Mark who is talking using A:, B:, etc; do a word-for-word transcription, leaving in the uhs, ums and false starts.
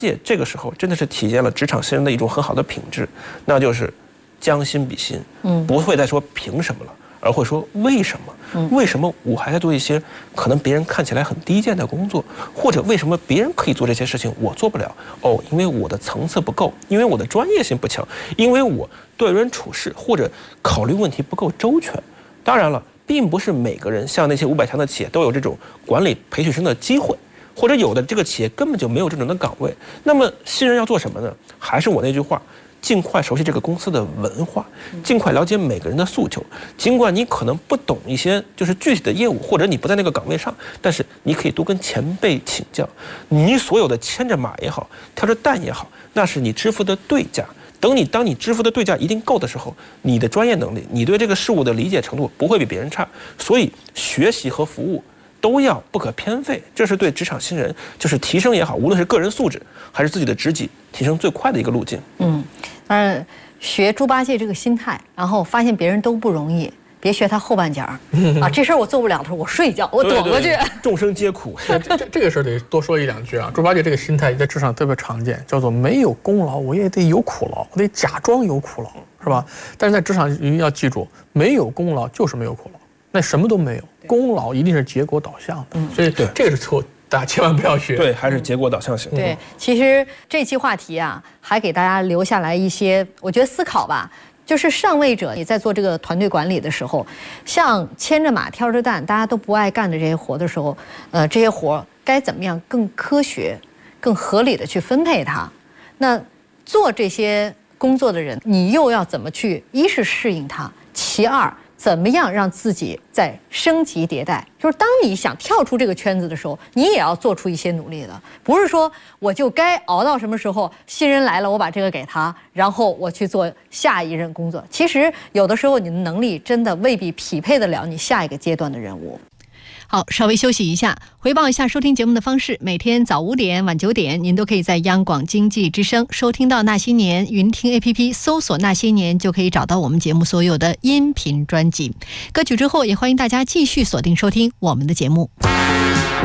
A: 界这个时候真的是体现了职场新人的一种很好的品质，那就是将心比心，嗯，不会再说凭什么了，而会说为什么？为什么我还在做一些可能别人看起来很低贱的工作，或者为什么别人可以做这些事情我做不了？哦，因为我的层次不够，因为我的专业性不强，因为我对人处事或者考虑问题不够周全。当然了，并不是每个人像那些五百强的企业都有这种管理培训生的机会，或者有的这个企业根本就没有这种的岗位。那么新人要做什么呢？还是我那句话，尽快熟悉这个公司的文化，尽快了解每个人的诉求。尽管你可能不懂一些就是具体的业务，或者你不在那个岗位上，但是你可以多跟前辈请教。你所有的牵着马也好，挑着担也好，那是你支付的对价。等你当你支付的对价一定够的时候，你的专业能力，你对这个事物的理解程度不会比别人差。所以学习和服务都要不可偏废，这是对职场新人就是提升也好，无论是个人素质还是自己的职级提升最快的一个路径。
B: 嗯，当然学猪八戒这个心态，然后发现别人都不容易，别学他后半截儿啊，这事儿我做不了的时候我睡觉，我躲过去。
A: 对对对，众生皆苦。
C: 这这这个事儿得多说一两句啊。猪八戒这个心态在职场特别常见，叫做没有功劳我也得有苦劳，我得假装有苦劳，是吧？但是在职场一定要记住，没有功劳就是没有苦劳，那什么都没有，功劳一定是结果导向的。嗯，所以这个是错，大家千万不要学。
A: 对，还是结果导向型。
B: 对，其实这期话题啊，还给大家留下来一些，我觉得思考吧。就是上位者，你在做这个团队管理的时候，像牵着马挑着担，大家都不爱干的这些活的时候，呃，这些活该怎么样更科学、更合理的去分配它？那做这些工作的人，你又要怎么去？一是适应它，其二，怎么样让自己在升级迭代？就是当你想跳出这个圈子的时候，你也要做出一些努力的，不是说我就该熬到什么时候新人来了，我把这个给他，然后我去做下一任工作。其实有的时候你的能力真的未必匹配得了你下一个阶段的任务。好，稍微休息一下，回报一下收听节目的方式。每天早五点、晚九点，您都可以在央广经济之声收听到那些年云听 A P P 搜索那些年，就可以找到我们节目所有的音频专辑。歌曲之后，也欢迎大家继续锁定收听我们的节目。